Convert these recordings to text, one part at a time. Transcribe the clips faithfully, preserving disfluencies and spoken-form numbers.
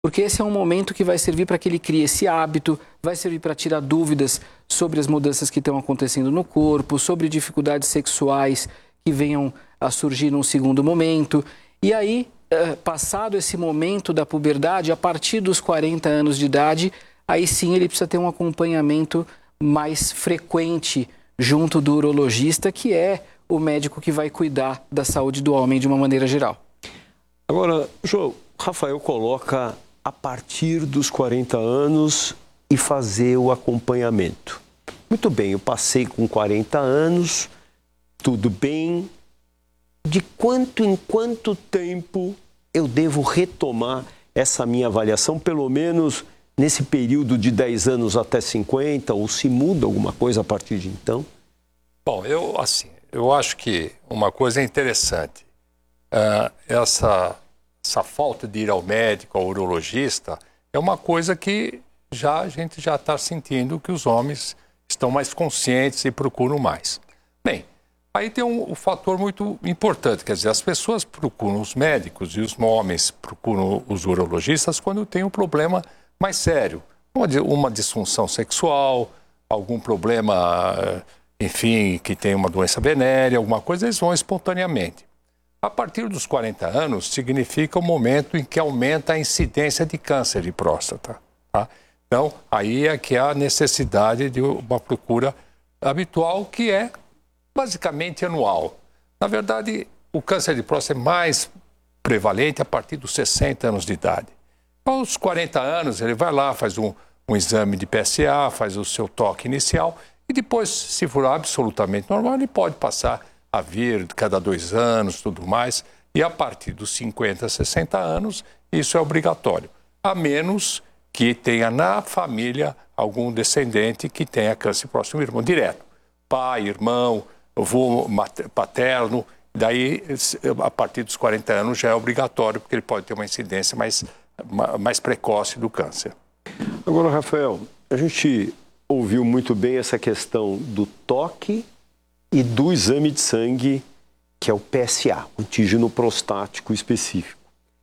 porque esse é um momento que vai servir para que ele crie esse hábito, vai servir para tirar dúvidas sobre as mudanças que estão acontecendo no corpo, sobre dificuldades sexuais que venham a surgir num segundo momento. E aí, passado esse momento da puberdade, a partir dos quarenta anos de idade, aí sim ele precisa ter um acompanhamento mais frequente junto do urologista, que é o médico que vai cuidar da saúde do homem de uma maneira geral. Agora, João, Rafael coloca a partir dos quarenta anos e fazer o acompanhamento. Muito bem, eu passei com quarenta anos, tudo bem. De quanto em quanto tempo eu devo retomar essa minha avaliação, pelo menos nesse período de dez anos até cinquenta, ou se muda alguma coisa a partir de então? Bom, eu, assim, eu acho que uma coisa interessante, uh, essa, essa falta de ir ao médico, ao urologista, é uma coisa que já, a gente já está sentindo que os homens estão mais conscientes e procuram mais. Bem, aí tem um, um fator muito importante, quer dizer, as pessoas procuram os médicos e os homens procuram os urologistas quando tem um problema mais sério, uma, uma disfunção sexual, algum problema, enfim, que tem uma doença venérea, alguma coisa, eles vão espontaneamente. A partir dos quarenta anos, significa o momento em que aumenta a incidência de câncer de próstata, tá? Então, aí é que há a necessidade de uma procura habitual, que é basicamente anual. Na verdade, o câncer de próstata é mais prevalente a partir dos sessenta anos de idade. Aos quarenta anos, ele vai lá, faz um, um exame de P S A, faz o seu toque inicial e depois, se for absolutamente normal, ele pode passar a vir cada dois anos, tudo mais. E a partir dos cinquenta, sessenta anos, isso é obrigatório. A menos que tenha na família algum descendente que tenha câncer próximo irmão direto. Pai, irmão, avô paterno, daí a partir dos quarenta anos já é obrigatório, porque ele pode ter uma incidência mais, mais precoce do câncer. Agora, Rafael, a gente ouviu muito bem essa questão do toque e do exame de sangue, que é o P S A, o antígeno prostático específico.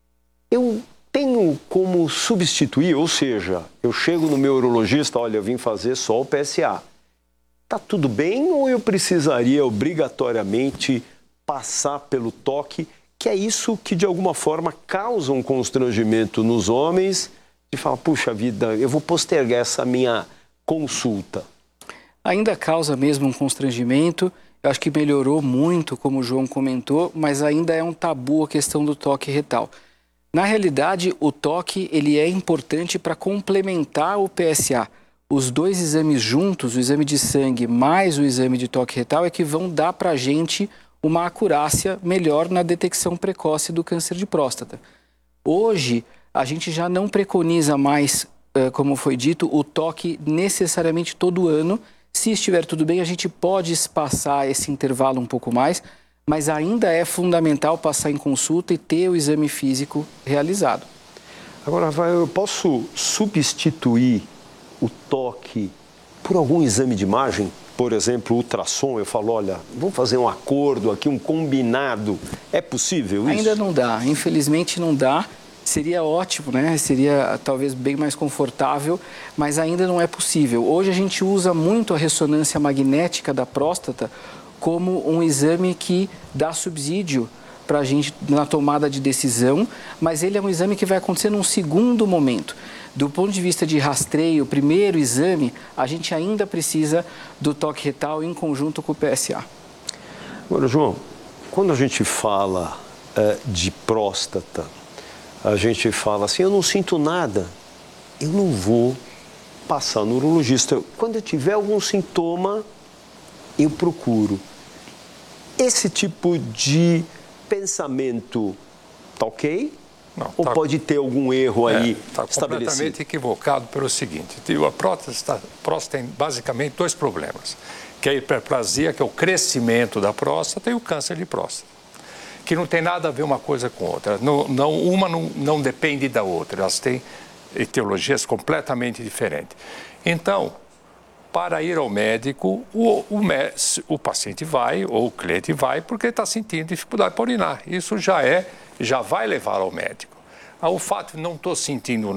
Eu tenho como substituir, ou seja, eu chego no meu urologista, olha, eu vim fazer só o P S A. Tá tudo bem ou eu precisaria obrigatoriamente passar pelo toque, que é isso que de alguma forma causa um constrangimento nos homens, de falar, puxa vida, eu vou postergar essa minha consulta? Ainda causa mesmo um constrangimento, eu acho que melhorou muito, como o João comentou, mas ainda é um tabu a questão do toque retal. Na realidade, o toque ele é importante para complementar o P S A. Os dois exames juntos, o exame de sangue mais o exame de toque retal, é que vão dar para a gente uma acurácia melhor na detecção precoce do câncer de próstata. Hoje, a gente já não preconiza mais, como foi dito, o toque necessariamente todo ano. Se estiver tudo bem, a gente pode espaçar esse intervalo um pouco mais, mas ainda é fundamental passar em consulta e ter o exame físico realizado. Agora, Rafael, eu posso substituir o toque por algum exame de imagem? Por exemplo, ultrassom, eu falo, olha, vamos fazer um acordo aqui, um combinado. É possível isso? Ainda não dá, infelizmente não dá. Seria ótimo, né? Seria talvez bem mais confortável, mas ainda não é possível. Hoje a gente usa muito a ressonância magnética da próstata como um exame que dá subsídio para a gente na tomada de decisão, mas ele é um exame que vai acontecer num segundo momento. Do ponto de vista de rastreio, o primeiro exame, a gente ainda precisa do toque retal em conjunto com o P S A. Agora, João, quando a gente fala uh, de próstata, a gente fala assim, eu não sinto nada, eu não vou passar no urologista. Quando eu tiver algum sintoma, eu procuro. Esse tipo de pensamento está ok? Não, ou tá, pode ter algum erro aí Está estabelecido? completamente equivocado pelo seguinte, a próstata, a próstata tem basicamente dois problemas, que é a hiperplasia, que é o crescimento da próstata, e o câncer de próstata, que não tem nada a ver uma coisa com outra. Não, não, uma não, não depende da outra, elas têm etiologias completamente diferentes. Então, para ir ao médico, o, o, o paciente vai, ou o cliente vai, porque está sentindo dificuldade para urinar. Isso já é, já vai levar ao médico. Ah, o fato de não estou sentindo